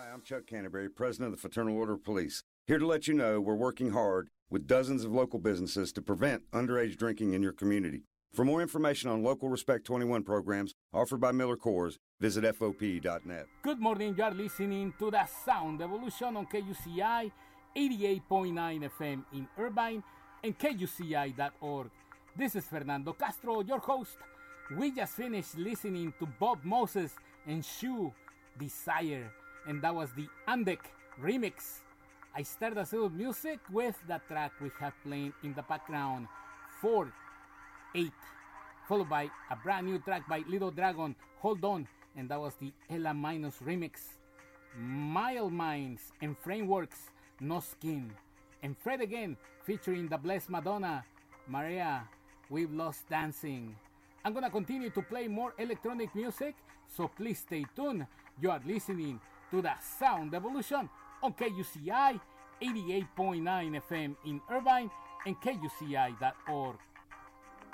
I'm Chuck Canterbury, President of the Fraternal Order of Police, here to let you know we're working hard with dozens of local businesses to prevent underage drinking in your community. For more information on local Respect 21 programs offered by Miller Coors, visit FOP.net. Good morning, you are listening to The Sound Evolution on KUCI 88.9 FM in Irvine and KUCI.org. This is Fernando Castro, your host. We just finished listening to Bob Moses and Shu, Desire, and that was the Andek remix. I started a little music with the track we have playing in the background, 4-8, followed by a brand new track by Little Dragon, Hold On, and that was the Ella Minus remix. Mild Minds and Frameworks, No Skin, and Fred Again featuring the Blessed Madonna, Maria, We've Lost Dancing. I'm gonna continue to play more electronic music, so please stay tuned. You are listening to The Sound Evolution on KUCI 88.9 FM in Irvine and KUCI.org.